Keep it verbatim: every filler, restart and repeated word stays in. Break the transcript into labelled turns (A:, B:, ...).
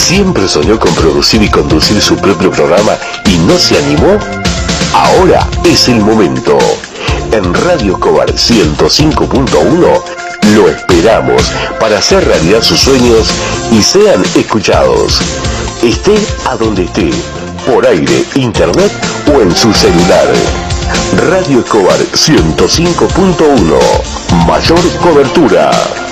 A: ¿Siempre soñó con producir y conducir su propio programa y no se animó? Ahora es el momento. En Radio Escobar ciento cinco punto uno lo esperamos para hacer realidad sus sueños y sean escuchados. Esté a donde esté, por aire, internet o en su celular. Radio Escobar ciento cinco punto uno. Mayor cobertura.